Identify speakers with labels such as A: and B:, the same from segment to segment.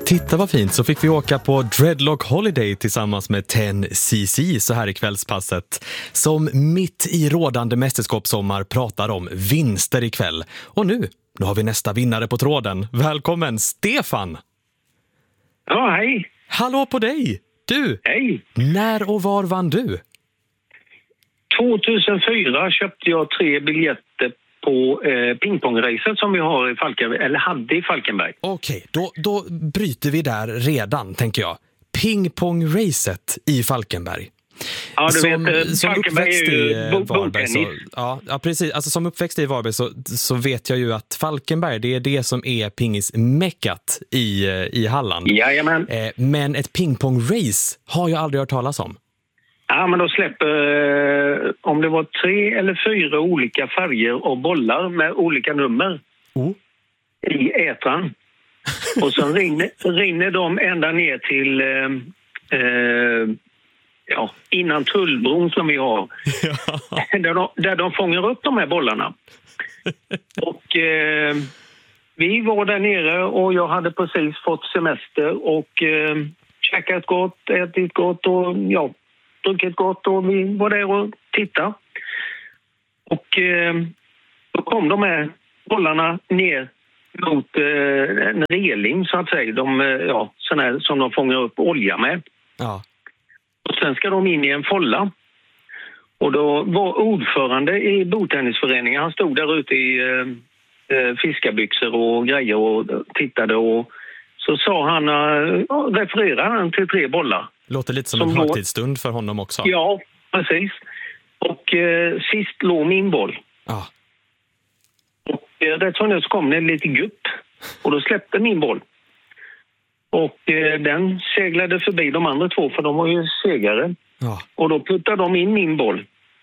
A: Titta vad fint, så fick vi åka på Dreadlock Holiday tillsammans med 10cc så här i kvällspasset. Som mitt i rådande mästerskapssommar pratar om vinster ikväll. Och nu har vi nästa vinnare på tråden. Välkommen Stefan!
B: Ja, hej!
A: Hallå på dig! Du!
B: Hej!
A: När och var vann du?
B: 2004 köpte jag 3 biljetter på pingpongracet som vi har i Falkenberg, eller hade i Falkenberg.
A: Okej, då bryter vi där redan, tänker jag. Pingpongracet i Falkenberg.
B: Ja, du vet, Falkenberg är ju bordtennis.
A: Ja, precis. Alltså, som uppväxt i Varberg så vet jag ju att Falkenberg, det är det som är pingismäckat i Halland.
B: Jajamän.
A: Men ett pingpongrace har jag aldrig hört talas om.
B: Ja, men då släpper, om det var 3 eller 4 olika färger och bollar med olika nummer i ätran. Och så rinner de ända ner till innan tullbron som vi har. Där de fångar upp de här bollarna. Och vi var där nere och jag hade precis fått semester och käkat gott, ätit gott och druckit gott och vi var där och tittade. Och då kom de här bollarna ner mot en reling så att säga. Sån här som de fångar upp olja med. Ja. Och sen ska de in i en folla. Och då var ordförande i bordtennisföreningen, han stod där ute i fiskarbyxor och grejer och tittade och så sa han, refererade han till 3 bollar.
A: Låter lite som en högtidsstund för honom också.
B: Ja, precis. Och sist låg min boll.
A: Ja.
B: Och rätt som det så kom det lite gupp. Och då släppte min boll. Och den seglade förbi de andra 2 för de var ju segare. Ja. Och då puttade de in min boll.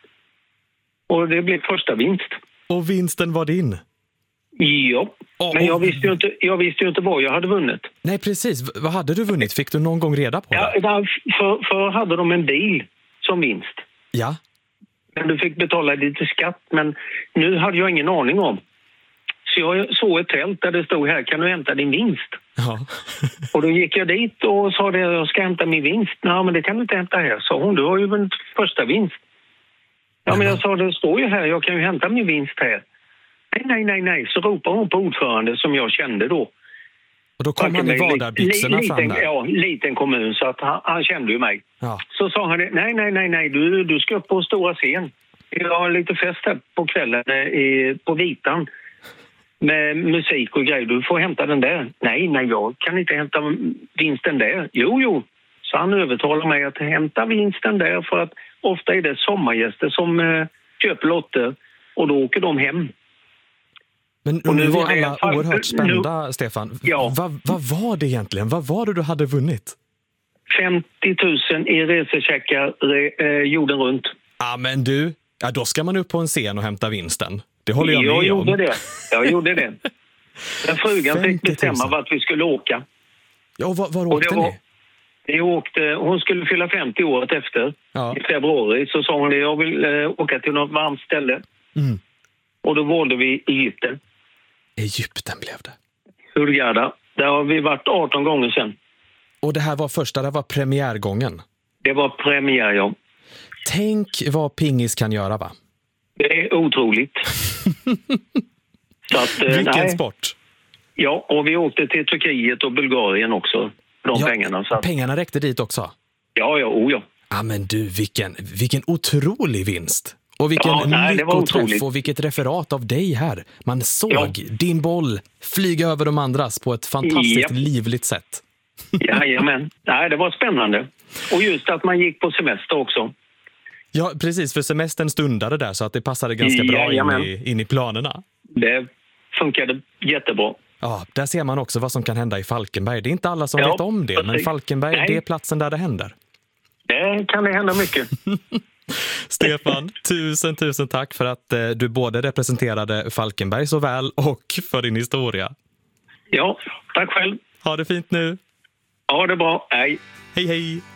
B: Och det blev första vinst.
A: Och vinsten var din?
B: Ja, men jag visste ju inte vad jag hade vunnit.
A: Nej, precis. Vad hade du vunnit? Fick du någon gång reda på det?
B: Ja, för hade de en bil som vinst.
A: Ja.
B: Men du fick betala lite skatt, men nu hade jag ingen aning om. Så jag såg ett tält där det stod här, kan du hämta din vinst?
A: Ja.
B: Och då gick jag dit och sa att jag ska hämta min vinst. Nej, men det kan du inte hämta här, sa hon. Du har ju vunnit första vinst. Ja, men jag sa, det står ju här, jag kan ju hämta min vinst här. Nej. Så ropade hon på ordförande som jag kände då.
A: Och då kom han i vardagsbyxorna fram där?
B: Ja, liten kommun så att han kände ju mig. Ja. Så sa han, nej, du ska upp på stora scen. Jag har lite fest här på kvällen på Vitan med musik och grejer. Du får hämta den där. Nej, jag kan inte hämta vinsten där. Jo. Så han övertalade mig att hämta vinsten där för att ofta är det sommargäster som köper lotter och då åker de hem.
A: Men nu var alla oerhört spända, Stefan. Ja. Vad var det egentligen? Vad var det du hade vunnit? 50
B: 000 i resecheckar jorden runt.
A: Ja, men då ska man upp på en scen och hämta vinsten. Det håller jag med om.
B: Jag gjorde det. Den frugan fick bestämma vart vi skulle åka.
A: Ja, och var åkte ni?
B: Hon skulle fylla 50 året efter. I februari så sa hon det, jag vill åka till något varmt ställe. Mm. Och då valde vi Egypten.
A: Egypten blev det.
B: Hurghada. Där har vi varit 18 gånger sedan.
A: Och det var premiärgången?
B: Det var premiär, ja.
A: Tänk vad pingis kan göra, va?
B: Det är otroligt. Så att,
A: vilken sport?
B: Ja, och vi åkte till Turkiet och Bulgarien också. Pengarna. Så att...
A: Pengarna räckte dit också?
B: Ja.
A: Ja, men du, vilken otrolig vinst. Och vilken lyckoträff och vilket referat av dig här. Man såg din boll flyga över de andras på ett fantastiskt livligt sätt.
B: Jajamän. Nej, det var spännande. Och just att man gick på semester också.
A: Ja, precis. För semestern stundade där så att det passade ganska bra in i planerna.
B: Det funkade jättebra.
A: Ja, där ser man också vad som kan hända i Falkenberg. Det är inte alla som vet om det, men Falkenberg, det är platsen där det händer.
B: Det kan det hända mycket.
A: Stefan, tusen tack för att du både representerade Falkenberg så väl och för din historia.
B: Ja, tack själv.
A: Ha det fint nu.
B: Ja, det är bra. Hej.
A: Hej.